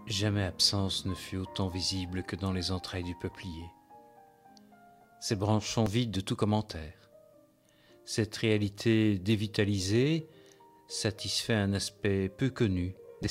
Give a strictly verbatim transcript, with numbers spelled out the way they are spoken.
Jamais absence ne fut autant visible que dans les entrailles du peuplier. Ses branches sont vides de tout commentaire. Cette réalité dévitalisée satisfait un aspect peu connu